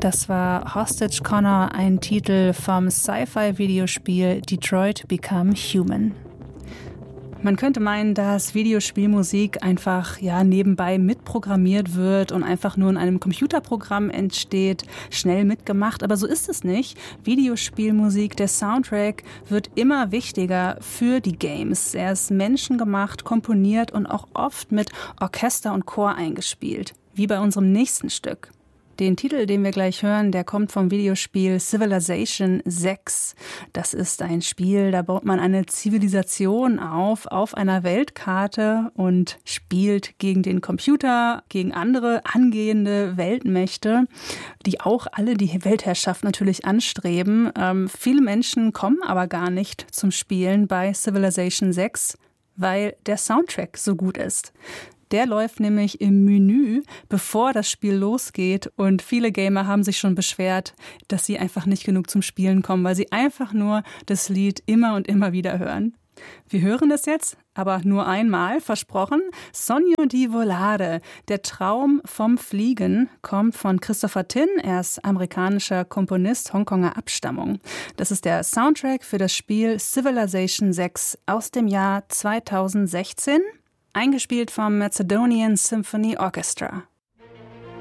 Das war Hostage Connor, ein Titel vom Sci-Fi-Videospiel Detroit Become Human. Man könnte meinen, dass Videospielmusik einfach nebenbei mitprogrammiert wird und einfach nur in einem Computerprogramm entsteht, schnell mitgemacht. Aber so ist es nicht. Videospielmusik, der Soundtrack wird immer wichtiger für die Games. Er ist menschengemacht, komponiert und auch oft mit Orchester und Chor eingespielt. Wie bei unserem nächsten Stück. Den Titel, den wir gleich hören, der kommt vom Videospiel Civilization 6. Das ist ein Spiel, da baut man eine Zivilisation auf einer Weltkarte und spielt gegen den Computer, gegen andere angehende Weltmächte, die auch alle die Weltherrschaft natürlich anstreben. Viele Menschen kommen aber gar nicht zum Spielen bei Civilization 6, weil der Soundtrack so gut ist. Der läuft nämlich im Menü, bevor das Spiel losgeht. Und viele Gamer haben sich schon beschwert, dass sie einfach nicht genug zum Spielen kommen, weil sie einfach nur das Lied immer und immer wieder hören. Wir hören es jetzt, aber nur einmal, versprochen. Sogno di volare, der Traum vom Fliegen, kommt von Christopher Tin. Er ist amerikanischer Komponist Hongkonger Abstammung. Das ist der Soundtrack für das Spiel Civilization 6 aus dem Jahr 2016. Eingespielt vom Macedonian Symphony Orchestra.